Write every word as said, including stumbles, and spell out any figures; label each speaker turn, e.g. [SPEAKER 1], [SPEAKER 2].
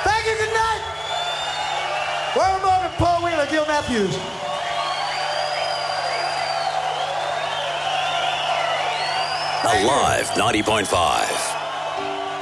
[SPEAKER 1] Thank you, good night. Warren Morgan, Paul Wheeler, Gil Matthews.
[SPEAKER 2] Alive ninety point five.